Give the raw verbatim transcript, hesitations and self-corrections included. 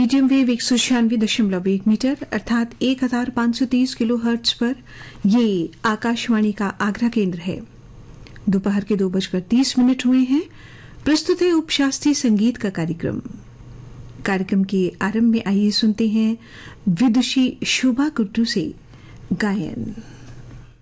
Medium wave एक सौ छियानवे दशमलव एक मीटर अर्थात एक हजार पाँच सौ तीस किलो हर्ट्ज पर ये आकाशवाणी का आगरा केंद्र है। दोपहर के दो बजकर तीस मिनट हुए हैं। प्रस्तुत है उपशास्त्रीय संगीत का कार्यक्रम। कार्यक्रम के आरंभ में आइए सुनते हैं विदुषी शोभा कुट्टू से गायन।